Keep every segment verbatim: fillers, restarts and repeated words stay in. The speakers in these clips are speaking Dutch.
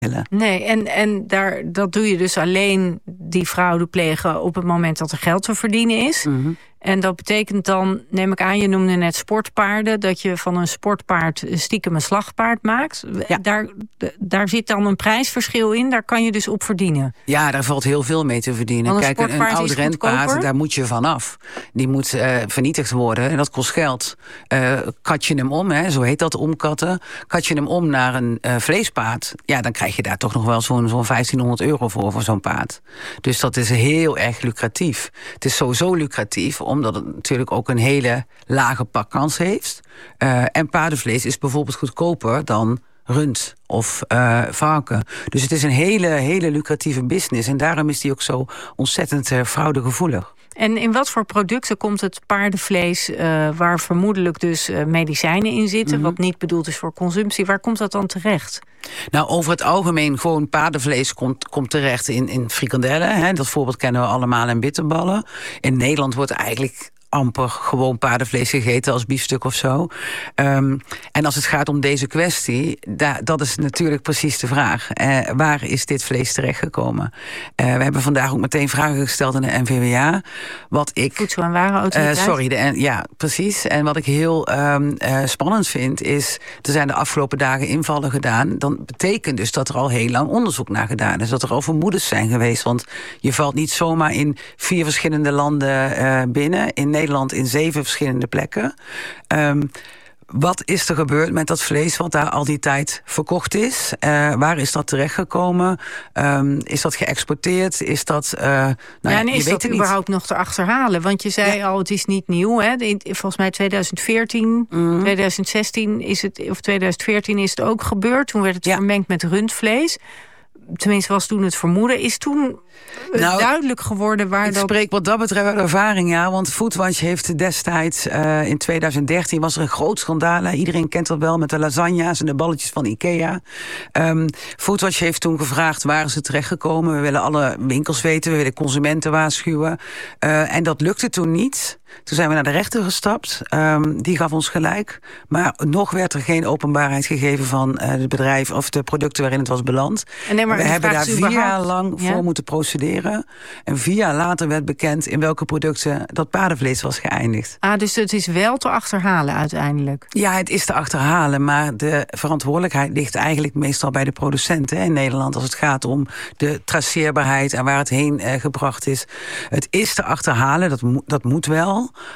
Nee, en, en daar, dat doe je dus alleen die fraude plegen op het moment dat er geld te verdienen is. Mm-hmm. En dat betekent dan, neem ik aan, je noemde net sportpaarden, dat je van een sportpaard stiekem een slagpaard maakt. Ja. Daar, daar zit dan een prijsverschil in, daar kan je dus op verdienen. Ja, daar valt heel veel mee te verdienen. Want een Kijk, een, een oud renpaard, daar moet je vanaf. Die moet uh, vernietigd worden en dat kost geld. Uh, kat je hem om, hè, zo heet dat omkatten. Kat je hem om naar een uh, vleespaard, ja, dan krijg je daar toch nog wel zo'n zo'n vijftienhonderd euro voor, voor zo'n paard. Dus dat is heel erg lucratief. Het is sowieso lucratief, omdat het natuurlijk ook een hele lage pakkans heeft. Uh, en paardenvlees is bijvoorbeeld goedkoper dan rund of uh, varken. Dus het is een hele, hele lucratieve business. En daarom is die ook zo ontzettend uh, fraudegevoelig. En in wat voor producten komt het paardenvlees, uh, waar vermoedelijk dus uh, medicijnen in zitten, mm-hmm. wat niet bedoeld is voor consumptie, waar komt dat dan terecht? Nou, over het algemeen gewoon paardenvlees komt, komt terecht in, in frikandellen. Hè. Dat voorbeeld kennen we allemaal, en bitterballen. In Nederland wordt eigenlijk amper gewoon paardenvlees gegeten als biefstuk of zo. Um, en als het gaat om deze kwestie, da, dat is natuurlijk precies de vraag. Uh, waar is dit vlees terechtgekomen? Uh, we hebben vandaag ook meteen vragen gesteld aan de N V W A. Wat ik, Voedsel- en Warenautoriteit? Uh, sorry, de, ja, precies. En wat ik heel um, uh, spannend vind is, er zijn de afgelopen dagen invallen gedaan. Dan betekent dus dat er al heel lang onderzoek naar gedaan is. Dat er al vermoedens zijn geweest. Want je valt niet zomaar in vier verschillende landen uh, binnen. In Nederland in zeven verschillende plekken. Um, wat is er gebeurd met dat vlees wat daar al die tijd verkocht is? Uh, waar is dat terechtgekomen? Um, is dat geëxporteerd? Is dat... Uh, nou ja, en je is weet dat het überhaupt niet. nog te achterhalen? Want je zei ja. al, het is niet nieuw. Hè? Volgens mij twintig veertien, mm. twintig zestien is het, of twintig veertien is het ook gebeurd. Toen werd het ja. vermengd met rundvlees. Tenminste, was toen het vermoeden. Is toen nou, duidelijk geworden waar ik dat... Ik spreek wat dat betreft uit ervaring, ja. Want Foodwatch heeft destijds, uh, in twintig dertien... was er een groot schandaal. Iedereen kent dat wel, met de lasagna's en de balletjes van Ikea. Um, Foodwatch heeft toen gevraagd, waar is het terechtgekomen? We willen alle winkels weten, we willen consumenten waarschuwen. Uh, en dat lukte toen niet. Toen zijn we naar de rechter gestapt. Um, die gaf ons gelijk. Maar nog werd er geen openbaarheid gegeven van uh, het bedrijf of de producten waarin het was beland. En nee, maar we hebben daar vier jaar lang ja? voor moeten procederen. En vier jaar later werd bekend in welke producten dat paardenvlees was geëindigd. Ah, dus het is wel te achterhalen uiteindelijk? Ja, het is te achterhalen. Maar de verantwoordelijkheid ligt eigenlijk meestal bij de producenten in Nederland. Als het gaat om de traceerbaarheid en waar het heen uh, gebracht is. Het is te achterhalen, dat, mo- dat moet wel.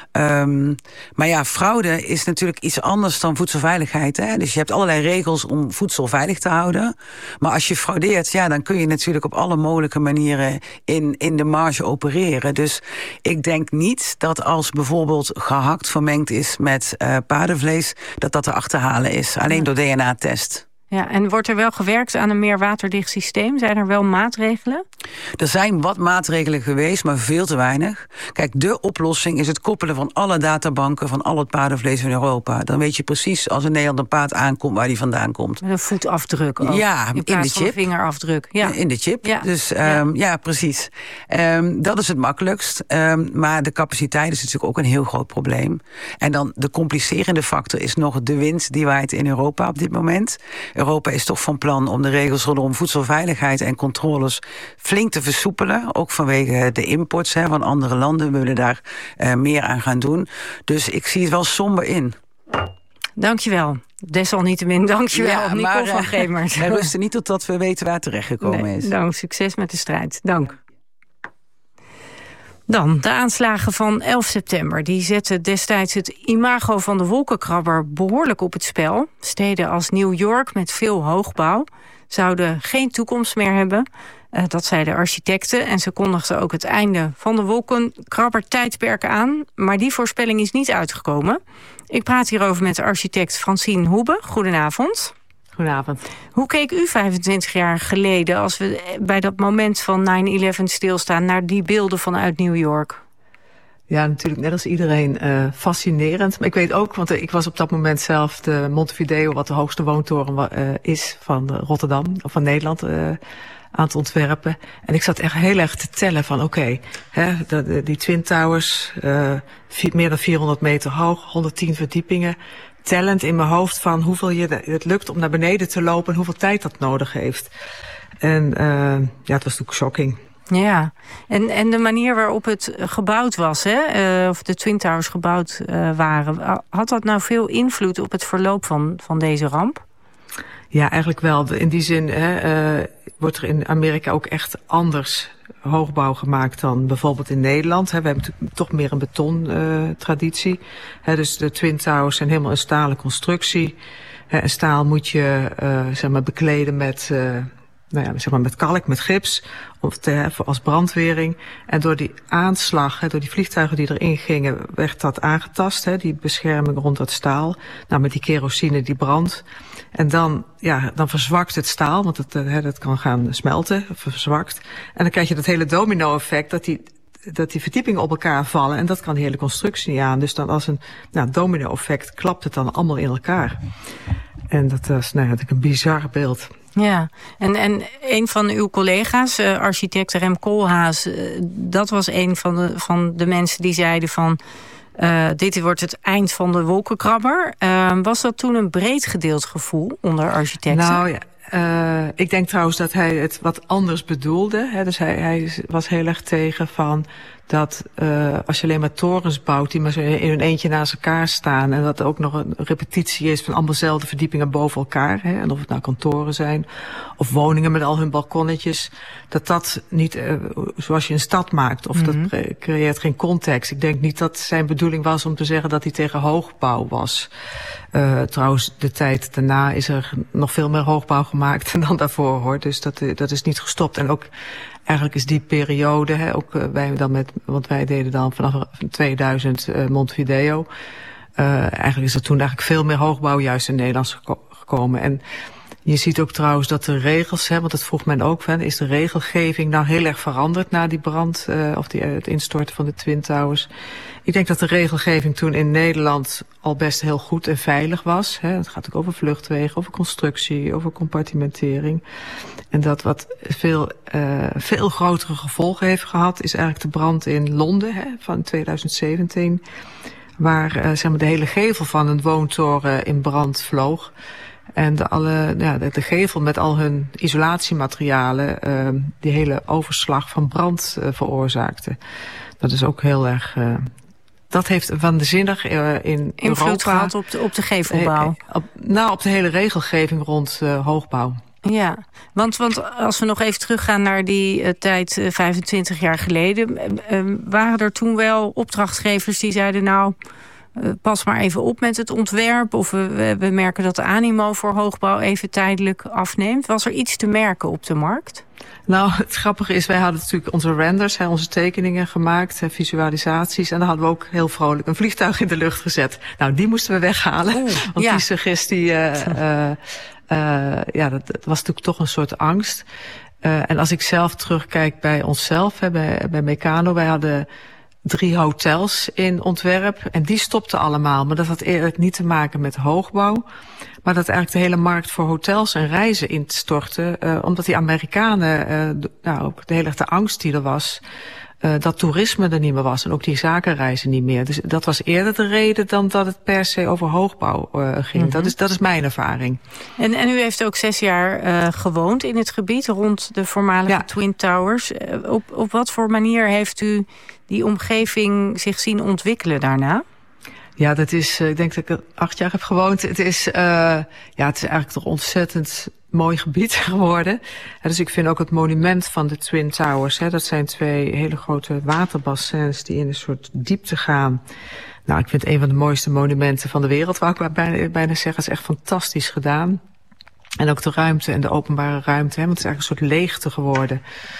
Um, maar ja, fraude is natuurlijk iets anders dan voedselveiligheid. Hè? Dus je hebt allerlei regels om voedsel veilig te houden. Maar als je fraudeert, ja, dan kun je natuurlijk op alle mogelijke manieren in, in de marge opereren. Dus ik denk niet dat als bijvoorbeeld gehakt vermengd is met uh, paardenvlees, dat dat te achterhalen is. Alleen door D N A-test. Ja, en wordt er wel gewerkt aan een meer waterdicht systeem? Zijn er wel maatregelen? Er zijn wat maatregelen geweest, maar veel te weinig. Kijk, de oplossing is het koppelen van alle databanken van al het paardenvlees in Europa. Dan weet je precies als in Nederland een paard aankomt waar die vandaan komt. Met een voetafdruk ook. Ja, in, in de chip. vingerafdruk. Ja. In de chip. Ja. Dus um, ja. ja, precies. Um, dat is het makkelijkst. Um, maar de capaciteit is natuurlijk ook een heel groot probleem. En dan de complicerende factor is nog de wind die waait in Europa op dit moment. Europa is toch van plan om de regels rondom voedselveiligheid en controles flink te versoepelen. Ook vanwege de imports hè, van andere landen. We willen daar uh, meer aan gaan doen. Dus ik zie het wel somber in. Dankjewel. Desalniettemin, dankjewel, ja, Nicole maar, van Gemert. We rusten niet totdat we weten waar het terechtgekomen nee, is. Dank, succes met de strijd. Dank. Dan, de aanslagen van elf september. Die zetten destijds het imago van de wolkenkrabber behoorlijk op het spel. Steden als New York met veel hoogbouw zouden geen toekomst meer hebben. Uh, dat zeiden architecten. En ze kondigden ook het einde van de wolkenkrabber-tijdperk aan. Maar die voorspelling is niet uitgekomen. Ik praat hierover met de architect Francine Hoebe. Goedenavond. Goedenavond. Hoe keek u vijfentwintig jaar geleden, als we bij dat moment van nine eleven stilstaan, naar die beelden vanuit New York? Ja, natuurlijk net als iedereen uh, fascinerend. Maar ik weet ook, want ik was op dat moment zelf de Montevideo, wat de hoogste woontoren uh, is van Rotterdam, of van Nederland, uh, aan het ontwerpen. En ik zat echt heel erg te tellen van oké, okay, die Twin Towers, uh, meer dan vierhonderd meter hoog, honderdtien verdiepingen. tellend in mijn hoofd van hoeveel je de, het lukt om naar beneden te lopen en hoeveel tijd dat nodig heeft. En uh, ja, het was natuurlijk shocking. Ja, en, en de manier waarop het gebouwd was, hè, uh, of de Twin Towers gebouwd uh, waren, had dat nou veel invloed op het verloop van, van deze ramp? Ja, eigenlijk wel. In die zin hè, uh, wordt er in Amerika ook echt anders hoogbouw gemaakt dan bijvoorbeeld in Nederland. Hè. We hebben toch meer een beton-traditie. Uh, dus de Twin Towers zijn helemaal een stalen constructie. Hè, en staal moet je uh, zeg maar bekleden met... Uh, Nou ja, zeg maar met kalk, met gips, of te, als brandwering. En door die aanslag, hè, door die vliegtuigen die erin gingen, werd dat aangetast, hè, die bescherming rond dat staal. Nou, met die kerosine die brandt. En dan, ja, dan verzwakt het staal, want het, hè, dat kan gaan smelten, verzwakt. En dan krijg je dat hele domino-effect, dat die, dat die verdiepingen op elkaar vallen. En dat kan die hele constructie niet aan. Dus dan als een nou, domino-effect klapt het dan allemaal in elkaar. En dat is nou, dat is een bizar beeld. Ja, en, en een van uw collega's, uh, architect Rem Koolhaas, uh, dat was een van de, van de mensen die zeiden van... Uh, dit wordt het eind van de wolkenkrabber. Uh, was dat toen een breed gedeeld gevoel onder architecten? Nou ja, uh, ik denk trouwens dat hij het wat anders bedoelde. Hè. Dus hij, hij was heel erg tegen van... dat uh, als je alleen maar torens bouwt die maar zo in hun eentje naast elkaar staan... en dat er ook nog een repetitie is van allemaal dezelfde verdiepingen boven elkaar... Hè, en of het nou kantoren zijn of woningen met al hun balkonnetjes... dat dat niet uh, zoals je een stad maakt of mm-hmm. dat creëert geen context. Ik denk niet dat zijn bedoeling was om te zeggen dat hij tegen hoogbouw was. Uh, trouwens, de tijd daarna is er nog veel meer hoogbouw gemaakt dan daarvoor, hoor. Dus dat, dat is niet gestopt. En ook... Eigenlijk is die periode, hè, ook uh, wij dan met, want wij deden dan vanaf tweeduizend uh, Montevideo. Uh, eigenlijk is er toen eigenlijk veel meer hoogbouw juist in Nederland geko- gekomen. En je ziet ook trouwens dat de regels, hè, want dat vroeg men ook van, is de regelgeving nou heel erg veranderd na die brand, uh, of die, uh, het instorten van de Twin Towers? Ik denk dat de regelgeving toen in Nederland al best heel goed en veilig was. Hè. Het gaat ook over vluchtwegen, over constructie, over compartimentering. En dat wat veel, uh, veel grotere gevolgen heeft gehad, is eigenlijk de brand in Londen, hè, van tweeduizend zeventien. Waar uh, zeg maar de hele gevel van een woontoren in brand vloog. En de, alle, ja, de, de gevel met al hun isolatiematerialen uh, die hele overslag van brand uh, veroorzaakte. Dat is ook heel erg... Uh, dat heeft waanzinnig uh, in invloed Europa... gehad op de, op de gevelbouw. Uh, op, nou, op de hele regelgeving rond uh, hoogbouw. Ja, want, want als we nog even teruggaan naar die uh, tijd uh, vijfentwintig jaar geleden... Uh, waren er toen wel opdrachtgevers die zeiden... nou, uh, pas maar even op met het ontwerp... of we, we merken dat de animo voor hoogbouw even tijdelijk afneemt. Was er iets te merken op de markt? Nou, het grappige is, wij hadden natuurlijk onze renders, hè, onze tekeningen gemaakt, hè, visualisaties. En dan hadden we ook heel vrolijk een vliegtuig in de lucht gezet. Nou, die moesten we weghalen. Oeh, want ja. die suggestie... Uh, uh, Uh, ja, dat, dat was natuurlijk toch een soort angst. Uh, en als ik zelf terugkijk bij onszelf, hè, bij, bij Mecanoo, wij hadden drie hotels in ontwerp en die stopten allemaal. Maar dat had eerlijk niet te maken met hoogbouw, maar dat eigenlijk de hele markt voor hotels en reizen instortte, uh, omdat die Amerikanen, uh, de, nou, ook de hele de angst die er was, Uh, dat toerisme er niet meer was en ook die zakenreizen niet meer. Dus dat was eerder de reden dan dat het per se over hoogbouw uh, ging. Mm-hmm. Dat is, dat is mijn ervaring. En, en u heeft ook zes jaar uh, gewoond in het gebied rond de voormalige ja. Twin Towers. Uh, op, op wat voor manier heeft u die omgeving zich zien ontwikkelen daarna? Ja, dat is, uh, ik denk dat ik er acht jaar heb gewoond. Het is, uh, ja, het is eigenlijk toch ontzettend mooi gebied geworden. Ja, dus ik vind ook het monument van de Twin Towers, hè, dat zijn twee hele grote waterbassins die in een soort diepte gaan. Nou, ik vind het een van de mooiste monumenten van de wereld, wou ik bijna, bijna zeggen. Het is echt fantastisch gedaan. En ook de ruimte en de openbare ruimte, hè, want het is eigenlijk een soort leegte geworden.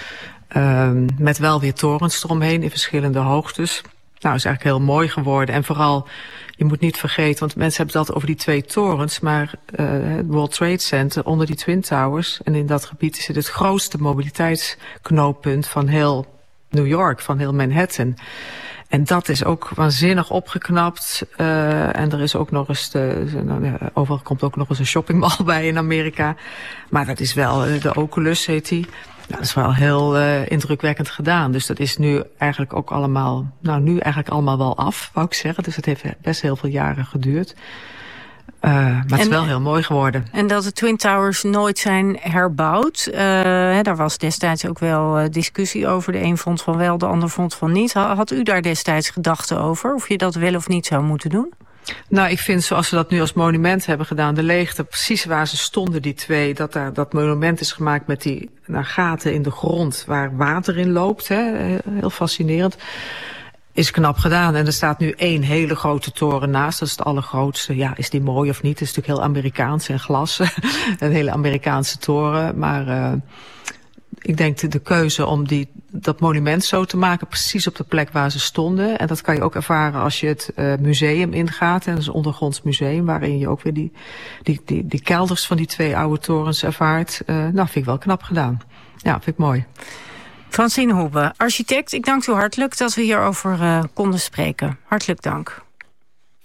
Um, met wel weer torens eromheen in verschillende hoogtes. Nou, is eigenlijk heel mooi geworden. En vooral, je moet niet vergeten, want mensen hebben het altijd over die twee torens, maar uh, het World Trade Center onder die Twin Towers, en in dat gebied is het het grootste mobiliteitsknooppunt van heel New York, van heel Manhattan. En dat is ook waanzinnig opgeknapt. Uh, en er is ook nog eens, de, nou, overal komt ook nog eens een shoppingmall bij in Amerika. Maar dat is wel, uh, de Oculus heet die. Nou, dat is wel heel uh, indrukwekkend gedaan. Dus dat is nu eigenlijk ook allemaal, nou nu eigenlijk allemaal wel af, wou ik zeggen. Dus het heeft best heel veel jaren geduurd. Uh, maar het en, is wel heel mooi geworden. En dat de Twin Towers nooit zijn herbouwd. Uh, hè, daar was destijds ook wel uh, discussie over. De een vond van wel, de ander vond van niet. Had u daar destijds gedachten over? Of je dat wel of niet zou moeten doen? Nou, ik vind zoals ze dat nu als monument hebben gedaan, de leegte, precies waar ze stonden, die twee, dat daar dat monument is gemaakt met die nou, gaten in de grond waar water in loopt. Hè, heel fascinerend. Is knap gedaan. En er staat nu één hele grote toren naast. Dat is het allergrootste. Ja, is die mooi of niet? Het is natuurlijk heel Amerikaans en glas. Een hele Amerikaanse toren. Maar uh, ik denk de, de keuze om die, dat monument zo te maken, precies op de plek waar ze stonden. En dat kan je ook ervaren als je het uh, museum ingaat. En dat is een ondergronds museum waarin je ook weer die, die, die, die kelders van die twee oude torens ervaart. Uh, nou, vind ik wel knap gedaan. Ja, vind ik mooi. Francine Hoebe, architect, ik dank u hartelijk dat we hierover uh, konden spreken. Hartelijk dank.